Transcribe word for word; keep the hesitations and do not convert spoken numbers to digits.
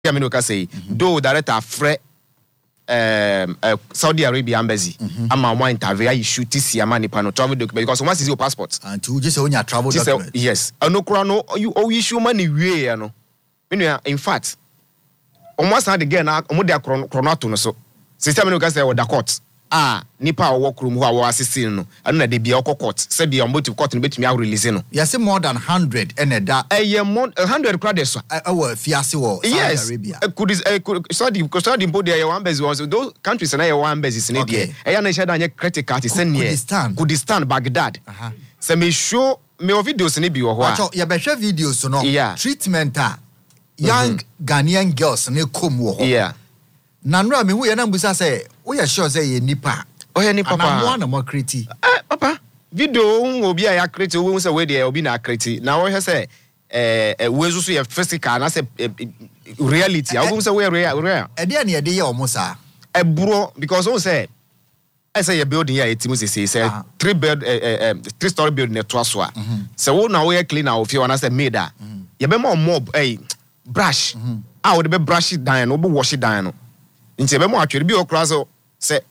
I mean, okay, say though director Fred um uh, Saudi Arabia embassy. I'm a one interview. I shoot this year money pano travel document because once is your passport. And to just own your travel document. Yes. I no no you oh issue money way you know. In fact, almost had again. I'm more their chronato no so. Sister me no say o da court. Ah, nipa work room who are assisting no. I know they be a court. Say be on motive court no betumi a release no. Yes, more than one hundred and a da. Eh, more one hundred crowd so. Our fiasi war Saudi Arabia. Could is could Saudi because Saudi import there one embassy was those countries na one embassy in there. Eh, na share na critical to send here. Kurdistan. Kurdistan, Baghdad. Aha. So me show me videos ni bi wo ho. Acho ya be share videos no. Yeah. Treatment a young mm-hmm. Ghanaian girls ne kom wo ho. Yeah. Nanra me hu ye na mbusa say we are sure say ye nipa. Oh ye nipa pa. Na mo na mo kreti. Eh papa. Video obi a ya kreti we say we dey obi na kreti. Na we say eh we so so ye physical na say reality. I we say we real real. E dey na ye dey ye omo sa. E bro because we say I say your building here it must say say uh-huh. three bed uh, uh, three story building net twice so. So we now we clean our few and I say made that. You be more mob eh brush. Ah we be brush it down, we be wash it down. Nti be mo atwere bi okra so say